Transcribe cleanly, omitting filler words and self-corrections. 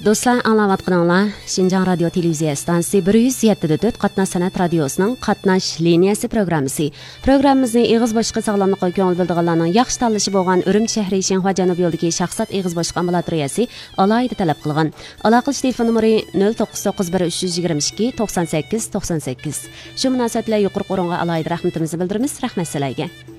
Dostlar, anlayatqanlar Şinjan Radio Televiziya stansiyasi 107.4 Qatnash san'at radiosining Qatnash liniyasi programmasi. Programmamizni ig'iz boshqa sog'lomlikqa ko'ngil bildirganlarning yaxshi tanlashi bo'lgan Urumchi shahri Shinhua Janub yo'lidagi shaxsat ig'iz boshqa ambulatoriyasi alohida talab qilgan. Aloqash telefon nomeri 0991 322 98 98. Shu munosabat bilan yuqori o'ringa alohida rahmatimizni bildiramiz. Rahmat sizlarga.